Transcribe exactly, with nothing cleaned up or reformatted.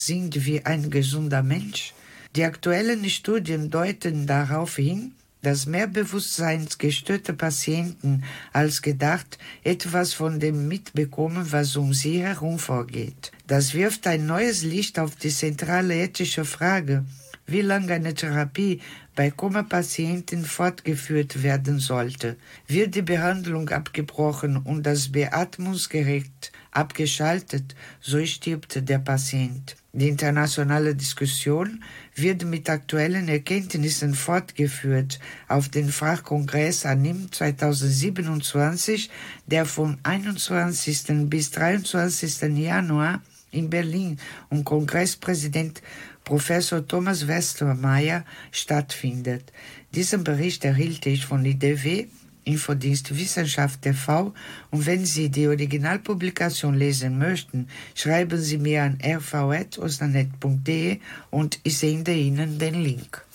sind wie ein gesunder Mensch? Die aktuellen Studien deuten darauf hin, dass mehr bewusstseinsgestörte Patienten als gedacht etwas von dem mitbekommen, was um sie herum vorgeht. Das wirft ein neues Licht auf die zentrale ethische Frage, wie lange eine Therapie bei Koma-Patienten fortgeführt werden sollte. Wird die Behandlung abgebrochen und das Beatmungsgerät abgeschaltet, so stirbt der Patient. Die internationale Diskussion wird mit aktuellen Erkenntnissen fortgeführt auf den Fachkongress A N I M zweitausendsiebenundzwanzig, der vom einundzwanzigsten bis dreiundzwanzigsten Januar in Berlin und Kongresspräsident Professor Thomas Westermeier stattfindet. Diesen Bericht erhielt ich von I D W, Infodienst Wissenschaft T V, und wenn Sie die Originalpublikation lesen möchten, schreiben Sie mir an r v at osnanet punkt d e und ich sende Ihnen den Link.